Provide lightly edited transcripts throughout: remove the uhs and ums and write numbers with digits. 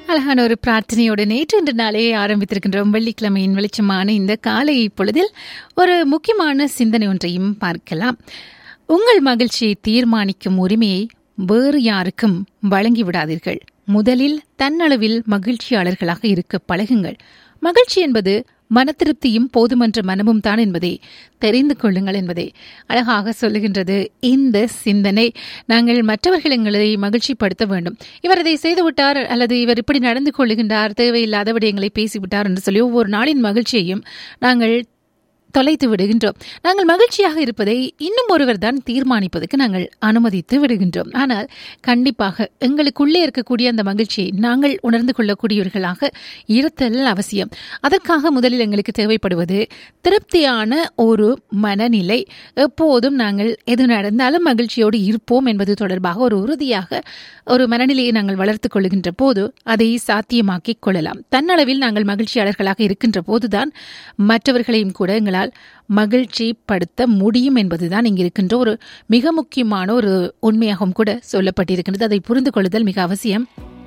அழகான ஒரு பிரார்த்தனையோடு நேற்று இன்று நாளே ஆரம்பித்திருக்கின்றோம். வெள்ளிக்கிழமையின் வெளிச்சமான இந்த காலை பொழுதில் ஒரு முக்கியமான சிந்தனை ஒன்றையும் பார்க்கலாம். உங்கள் மகிழ்ச்சியை தீர்மானிக்கும் உரிமையை வேறு யாருக்கும் வழங்கிவிடாதீர்கள். முதலில் தன்னளவில் மகிழ்ச்சியாளர்களாக இருக்க பழகுங்கள். மகிழ்ச்சி என்பது மன திருப்தியும் போதுமன்ற மனமும் தான் என்பதை தெரிந்து கொள்ளுங்கள் என்பதை அழகாக சொல்லுகின்றது இந்த சிந்தனை. நாங்கள் மற்றவர்கள் எங்களை மகிழ்ச்சிப்படுத்த வேண்டும். இவர் இதை செய்துவிட்டார் அல்லது இவர் இப்படி நடந்து கொள்ளுகின்றார், தேவையில்லாத விடயங்களை பேசிவிட்டார் என்று சொல்லி ஒவ்வொரு நாளின் மகிழ்ச்சியையும் நாங்கள் தொலைத்து விடுகின்றோம். நாங்கள் மகிழ்ச்சியாக இருப்பதை இன்னும் ஒருவர் தான் தீர்மானிப்பதற்கு நாங்கள் அனுமதித்து விடுகின்றோம். ஆனால் கண்டிப்பாக எங்களுக்குள்ளே இருக்கக்கூடிய அந்த மகிழ்ச்சியை நாங்கள் உணர்ந்து கொள்ளக்கூடியவர்களாக இருத்தல் அவசியம். அதற்காக முதலில் எங்களுக்கு தேவைப்படுவது திருப்தியான ஒரு மனநிலை. எப்போதும் நாங்கள் எது நடந்தாலும் மகிழ்ச்சியோடு இருப்போம் என்பது தொடர்பாக ஒரு உறுதியாக ஒரு மனநிலையை நாங்கள் வளர்த்துக் கொள்கின்ற போது அதை சாத்தியமாக்கிக் கொள்ளலாம். தன்னளவில் நாங்கள் மகிழ்ச்சியாளர்களாக இருக்கின்ற போதுதான் மற்றவர்களையும் கூட எங்களால் மகிழ்ச்சி படுத்த முடியும் என்பதுதான் இங்கு இருக்கின்ற ஒரு மிக முக்கியமான ஒரு உண்மையாகவும் கூட சொல்லப்பட்டிருக்கின்றது. அதை புரிந்து கொள்ளுதல் மிக அவசியம்.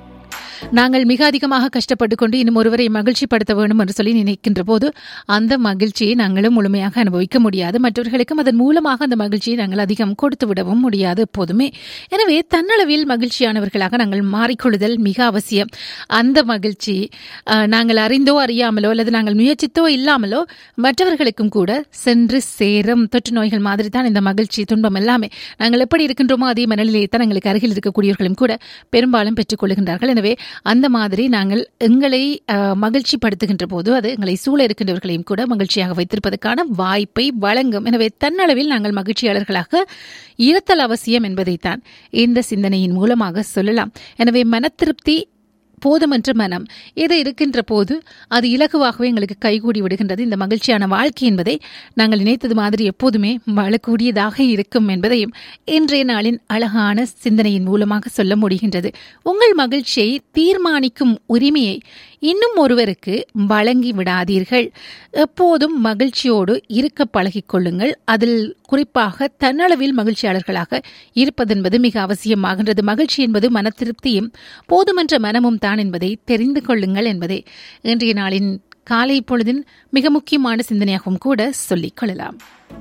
நாங்கள் மிக அதிகமாக கஷ்டப்பட்டு கொண்டு இன்னும் ஒருவரை மகிழ்ச்சி படுத்த வேண்டும் என்று சொல்லி நினைக்கின்ற போது அந்த மகிழ்ச்சியை நாங்களும் முழுமையாக அனுபவிக்க முடியாது. மற்றவர்களுக்கும் அதன் மூலமாக அந்த மகிழ்ச்சியை நாங்கள் அதிகம் கொடுத்து விடவும் முடியாது எப்போதுமே. எனவே தன்னளவில் மகிழ்ச்சியானவர்களாக நாங்கள் மாறிக்கொள்ளுதல் மிக அவசியம். அந்த மகிழ்ச்சி நாங்கள் அறிந்தோ அறியாமலோ அல்லது நாங்கள் முயற்சித்தோ இல்லாமலோ மற்றவர்களுக்கும் கூட சென்று சேரும். தொற்று நோய்கள் மாதிரி தான் இந்த மகிழ்ச்சி துன்பம் எல்லாமே. நாங்கள் எப்படி இருக்கின்றோமோ அதே மனநிலையை தான் எங்களுக்கு அருகில் இருக்கக்கூடியவர்களும் கூட பெரும்பாலும் பெற்றுக் கொள்கின்றார்கள். எனவே அந்த மாதிரி நாங்கள் எங்களை மகிழ்ச்சி படுத்துகின்ற போது அது எங்களை சூழ இருக்கின்றவர்களையும் கூட மகிழ்ச்சியாக வைத்திருப்பதற்கான வாய்ப்பை வழங்கும். எனவே தன்னளவில் நாங்கள் மகிழ்ச்சியாளர்களாக இருத்தல் அவசியம் என்பதைத்தான் இந்த சிந்தனையின் மூலமாக சொல்லலாம். எனவே மன திருப்தி போதுமன்ற மனம் இது இருக்கின்ற போது அது இலகுவாகவே எங்களுக்கு கைகூடி விடுகின்றது. இந்த மகிழ்ச்சியான வாழ்க்கை என்பதை நாங்கள் நினைத்தது மாதிரி எப்போதுமே வாழக்கூடியதாக இருக்கும் என்பதையும் இன்றைய நாளின் அழகான சிந்தனையின் மூலமாக சொல்ல முடிகின்றது. உங்கள் மகிழ்ச்சியை தீர்மானிக்கும் உரிமையை இன்னும் ஒருவருக்கு வழங்கி விடாதீர்கள். எப்போதும் மகிழ்ச்சியோடு இருக்க பழகிக் கொள்ளுங்கள். அதில் குறிப்பாக தன்னளவில் மகிழ்ச்சியாளர்களாக இருப்பதென்பது மிக அவசியமாகின்றது. மகிழ்ச்சி என்பது மன திருப்தியும் போதுமன்ற மனமும் தான் என்பதை தெரிந்து கொள்ளுங்கள் என்பதை இன்றைய நாளின் காலை பொழுதின் மிக முக்கியமான சிந்தனையாகவும் கூட சொல்லிக் கொள்ளலாம்.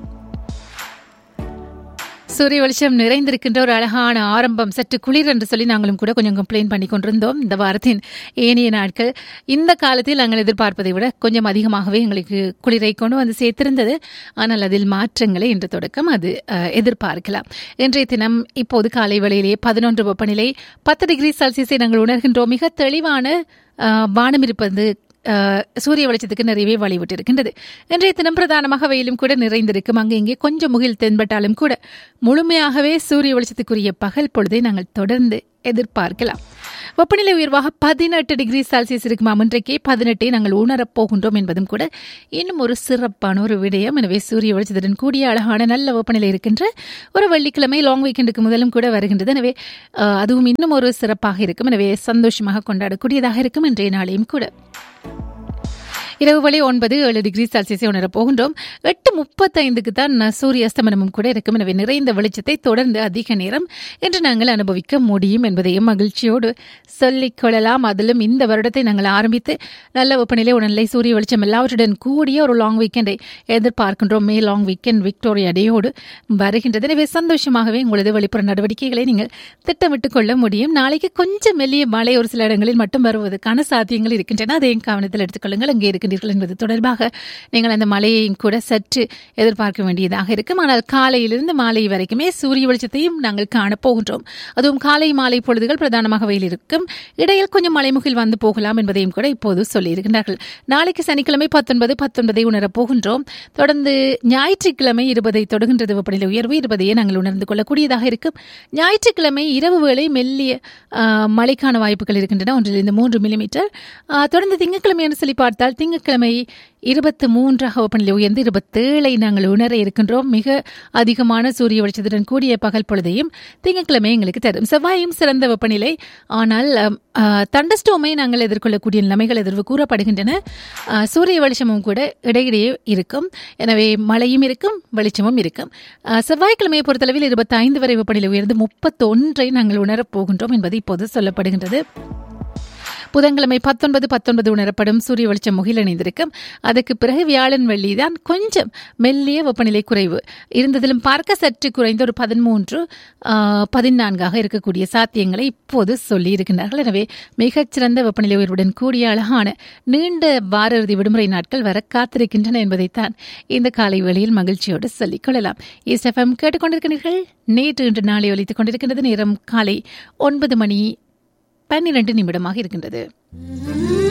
சூரிய வெளிச்சம் நிறைந்திருக்கின்ற ஒரு அழகான ஆரம்பம். சற்று குளிர் என்று சொல்லி நாங்களும் கூட கொஞ்சம் கம்ப்ளைண்ட் பண்ணி கொண்டிருந்தோம். இந்த வாரத்தின் ஏனைய நாட்கள் இந்த காலத்தில் நாங்கள் எதிர்பார்ப்பதை விட கொஞ்சம் அதிகமாகவே எங்களுக்கு குளிரை கொண்டு வந்து சேர்த்திருந்தது. ஆனால் அதில் மாற்றங்களை இன்று தொடக்கம் அது எதிர்பார்க்கலாம். இன்றைய தினம் இப்போது காலை வேளையிலே 11 வெப்பநிலை 10 டிகிரி செல்சியஸை நாங்கள் உணர்கின்றோம். மிக தெளிவான வானம் இருப்பது சூரிய வெளிச்சத்துக்கு நிறையவே வழிவிட்டு இருக்கின்றது. இன்றைய தினம் பிரதானமாக வெயிலும் கூட நிறைந்திருக்கும். அங்கே இங்கே கொஞ்சம் முகில் தென்பட்டாலும் கூட முழுமையாகவே சூரிய வெளிச்சத்துக்குரிய பகல் பொழுதை நாங்கள் தொடர்ந்து எதிர்பார்க்கலாம். வெப்பநிலை உயர்வாக 18 டிகிரி செல்சியஸ் இருக்குமாம். இன்றைக்கே 18 நாங்கள் உணரப் போகின்றோம் என்பதும் கூட இன்னும் ஒரு சிறப்பான ஒரு விடயம். எனவே சூரிய வெளிச்சத்துடன் கூடிய அழகான நல்ல வெப்பநிலை இருக்கின்ற ஒரு வெள்ளிக்கிழமை லாங் வீக்கெண்டுக்கு முதலும் கூட வருகின்றது. எனவே அதுவும் இன்னும் ஒரு சிறப்பாக இருக்கும். எனவே சந்தோஷமாக கொண்டாடக்கூடியதாக இருக்கும் இன்றைய நாளையும் கூட. இரவு வேளை 9-7 டிகிரி செல்சியஸை உணரப் போகின்றோம். 8:35 தான் சூரிய அஸ்தமனமும் கூட இருக்கும். எனவே நிறைந்த வெளிச்சத்தை தொடர்ந்து அதிக நேரம் என்று நாங்கள் அனுபவிக்க முடியும் என்பதையும் மகிழ்ச்சியோடு சொல்லிக் கொள்ளலாம். அதிலும் இந்த வருடத்தை நாங்கள் ஆரம்பித்து நல்ல வெப்பநிலை உடல்நிலை சூரிய வெளிச்சம் எல்லாவற்றுடன் கூடிய ஒரு லாங் வீக்கெண்டை எதிர்பார்க்கின்றோம். மே லாங் வீக்கெண்ட் விக்டோரியா டேயோடு வருகின்றது. எனவே சந்தோஷமாகவே உங்களது வெளிப்புற நடவடிக்கைகளை நீங்கள் திட்டமிட்டுக் கொள்ள முடியும். நாளைக்கு கொஞ்சம் மெல்லிய மழை ஒரு சில இடங்களில் மட்டும் வருவதற்கான சாத்தியங்கள் இருக்கின்றன. அதையும் கவனத்தில் எடுத்துக்கொள்ளுங்கள். அங்கே இருக்கின்ற என்பது தொடர்பாக நீங்கள் அந்த மழையையும் கூட சற்று எதிர்பார்க்க வேண்டியதாக இருக்கும். ஆனால் காலையிலிருந்து மாலை வரைக்குமே சூரிய வெளிச்சத்தையும் நாங்கள் காணப்போகின்றோம். அதுவும் காலை மாலை பொழுதுகள் பிரதானமாக வெயில் இருக்கும். இடையில் கொஞ்சம் மழைமுகில் வந்து போகலாம் என்பதையும் கூட இப்போது சொல்லியிருக்கிறார்கள். நாளைக்கு சனிக்கிழமை 19 உணரப் போகின்றோம். தொடர்ந்து ஞாயிற்றுக்கிழமை 20 தொடுகின்றது. வெப்பநிலை உயர்வு 20 நாங்கள் உணர்ந்து கொள்ளக்கூடியதாக இருக்கும். ஞாயிற்றுக்கிழமை இரவு வேளை மெல்லிய மழைக்கான வாய்ப்புகள் இருக்கின்றன. 1-3 மில்லிமீட்டர். தொடர்ந்து திங்கட்கிழமை என்று சொல்லி பார்த்தால் திங்கட்கிழமை 23 வெப்பநிலை உயர்ந்து 27 நாங்கள் உணர இருக்கின்றோம். மிக அதிகமான சூரிய வெளிச்சத்துடன் கூடிய பகல் பொழுதையும் திங்கட்கிழமை எங்களுக்கு தரும். செவ்வாயும் சிறந்த வெப்பநிலை. ஆனால் தண்டஸ்டோமை நாங்கள் எதிர்கொள்ளக்கூடிய நிலைமைகள் எதிர்வு கூறப்படுகின்றன. சூரிய வெளிச்சமும் கூட இடையிடையே இருக்கும். எனவே மழையும் இருக்கும், வெளிச்சமும் இருக்கும். செவ்வாய்க்கிழமையை பொறுத்தளவில் 25 வரை வெப்பநிலை உயர்ந்து 31 நாங்கள் உணரப் போகின்றோம் என்பது இப்போது சொல்லப்படுகின்றது. புதன்கிழமை 19 உணரப்படும் சூரிய வெளிச்சம் முகிலணிந்திருக்கும். அதுக்கு பிறகு வியாழன் வெள்ளி தான் கொஞ்சம் மெல்லிய வெப்பநிலை குறைவு இருந்ததிலும் பார்க்க சற்று குறைந்த ஒரு 13-14 இருக்கக்கூடிய சாத்தியங்களை இப்போது சொல்லியிருக்கிறார்கள். எனவே மிகச்சிறந்த வெப்பநிலை உயர்வுடன் கூடிய அழகான நீண்ட வார இறுதி விடுமுறை நாட்கள் வர காத்திருக்கின்றன என்பதைத்தான் இந்த காலை வேளையில் மகிழ்ச்சியோடு சொல்லிக் கொள்ளலாம். எஸ்எஃப்எம் கேட்டுக்கொண்டிருக்கிறீர்கள். நேற்று இன்று நாளை ஒலித்துக் கொண்டிருக்கின்றது. நேரம் காலை 9:12 இருக்கின்றது.